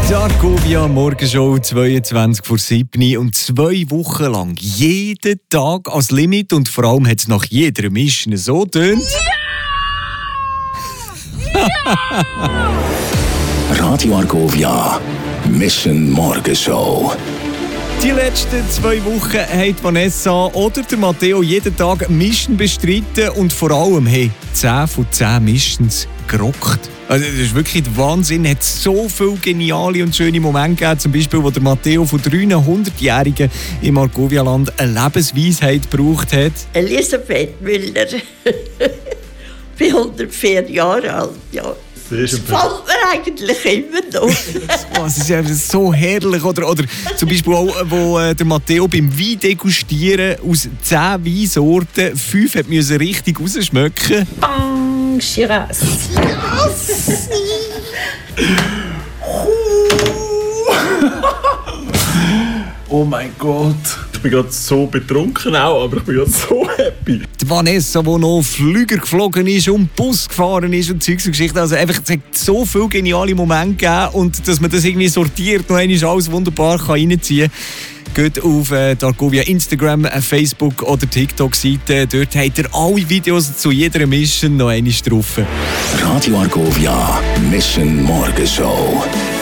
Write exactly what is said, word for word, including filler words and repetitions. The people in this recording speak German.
Die Argovia Morgenshow zweiundzwanzig vor sieben und zwei Wochen lang jeden Tag als Limit und vor allem hat es nach jeder Mission so tönt. Ja! Ja! Radio Argovia Mission Morgenshow. Die letzten zwei Wochen haben Vanessa oder der Matteo jeden Tag Mission bestritten und vor allem haben zehn von zehn Missions gerockt. Also das ist wirklich der Wahnsinn. Es hat so viele geniale und schöne Momente gegeben. Zum Beispiel, wo der Matteo von dreihundertjährigen im Argovia-Land eine Lebensweisheit gebraucht hat. Elisabeth Müller. Ich bin hundertvier Jahre alt, ja. Das gefällt mir eigentlich immer noch. Das ist ja so herrlich. Oder, oder zum Beispiel auch, wo äh, der Matteo beim Wein degustieren aus zehn Weinsorten fünf hat müssen richtig rausschmecken. Bang, Shiraz. Yes! Oh mein Gott. Ich bin gerade so betrunken auch, aber ich bin gerade so happy. Die Vanessa, die noch Flüger geflogen ist und Bus gefahren ist und Zeugs und Geschichten. Also einfach, es hat so viele geniale Momente gegeben und dass man das irgendwie sortiert, noch einmal alles wunderbar kann reinziehen kann. Geht auf äh, die Argovia Instagram, Facebook oder TikTok-Seite. Dort habt ihr alle Videos zu jeder Mission noch einmal drauf. Radio Argovia Mission Morgenshow.